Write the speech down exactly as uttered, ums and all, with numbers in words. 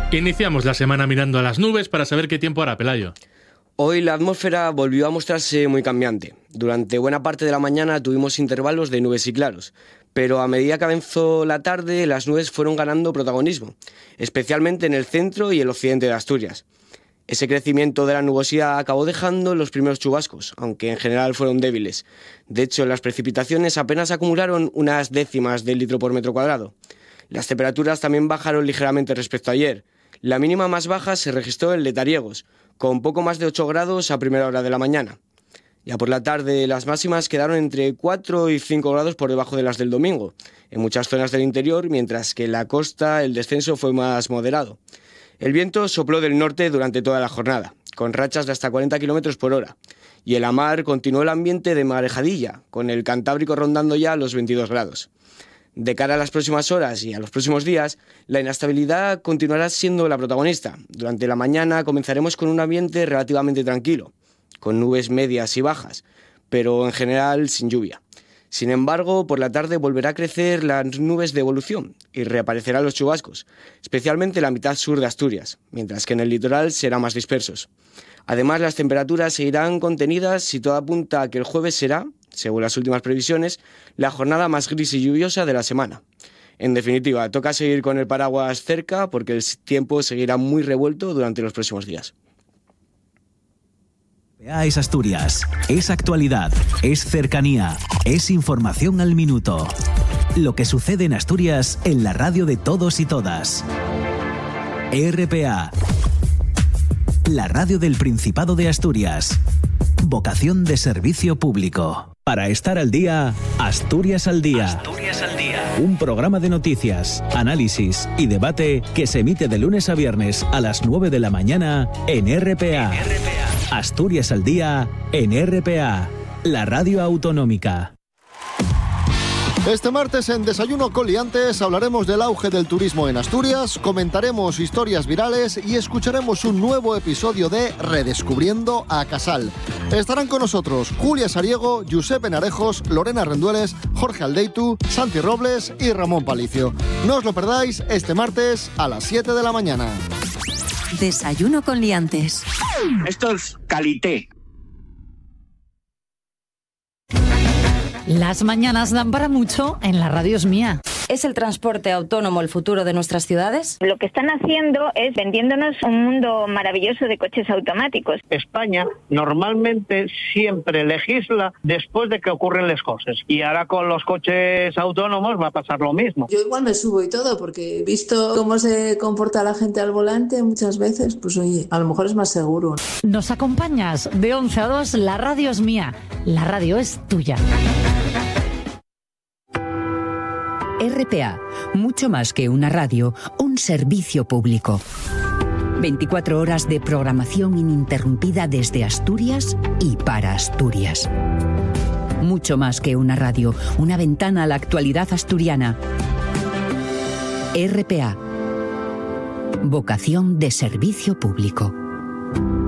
Iniciamos la semana mirando a las nubes para saber qué tiempo hará, Pelayo. Hoy la atmósfera volvió a mostrarse muy cambiante. Durante buena parte de la mañana tuvimos intervalos de nubes y claros, pero a medida que avanzó la tarde las nubes fueron ganando protagonismo, especialmente en el centro y el occidente de Asturias. Ese crecimiento de la nubosidad acabó dejando los primeros chubascos, aunque en general fueron débiles. De hecho, las precipitaciones apenas acumularon unas décimas del litro por metro cuadrado. Las temperaturas también bajaron ligeramente respecto a ayer. La mínima más baja se registró en Letariegos, con poco más de ocho grados a primera hora de la mañana. Ya por la tarde las máximas quedaron entre cuatro y cinco grados por debajo de las del domingo, en muchas zonas del interior, mientras que en la costa el descenso fue más moderado. El viento sopló del norte durante toda la jornada, con rachas de hasta cuarenta kilómetros por hora, y en la mar continuó el ambiente de marejadilla, con el Cantábrico rondando ya los veintidós grados. De cara a las próximas horas y a los próximos días, la inestabilidad continuará siendo la protagonista. Durante la mañana comenzaremos con un ambiente relativamente tranquilo, con nubes medias y bajas, pero en general sin lluvia. Sin embargo, por la tarde volverá a crecer las nubes de evolución y reaparecerán los chubascos, especialmente en la mitad sur de Asturias, mientras que en el litoral serán más dispersos. Además, las temperaturas seguirán contenidas y todo apunta a que el jueves será, según las últimas previsiones, la jornada más gris y lluviosa de la semana. En definitiva, toca seguir con el paraguas cerca porque el tiempo seguirá muy revuelto durante los próximos días. Es Asturias, es actualidad, es cercanía, es información al minuto. Lo que sucede en Asturias en la radio de todos y todas. R P A, la radio del Principado de Asturias. Vocación de servicio público. Para estar al día, Asturias al día. Asturias al día. Un programa de noticias, análisis y debate que se emite de lunes a viernes a las nueve de la mañana en R P A. En R P A. Asturias al día en R P A, la radio autonómica. Este martes en Desayuno con Liantes hablaremos del auge del turismo en Asturias, comentaremos historias virales y escucharemos un nuevo episodio de Redescubriendo a Casal. Estarán con nosotros Julia Sariego, Josep Benarejos, Lorena Rendueles, Jorge Aldeitu, Santi Robles y Ramón Palicio. No os lo perdáis este martes a las siete de la mañana. Desayuno con Liantes. Esto es calité. Las mañanas dan para mucho en la radio es mía. ¿Es el transporte autónomo el futuro de nuestras ciudades? Lo que están haciendo es vendiéndonos un mundo maravilloso de coches automáticos. España normalmente siempre legisla después de que ocurren las cosas. Y ahora con los coches autónomos va a pasar lo mismo. Yo igual me subo y todo, porque he visto cómo se comporta la gente al volante muchas veces, pues oye, a lo mejor es más seguro. Nos acompañas de once a dos, la radio es mía, la radio es tuya. R P A, mucho más que una radio, un servicio público. veinticuatro horas de programación ininterrumpida desde Asturias y para Asturias. Mucho más que una radio, una ventana a la actualidad asturiana. R P A, vocación de servicio público.